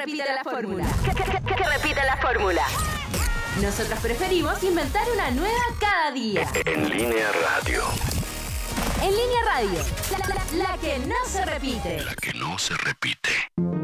repita la fórmula. Que repita la fórmula. Nosotros preferimos inventar una nueva cada día. En Línea Radio. En Línea Radio. La que no se repite. La que no se repite.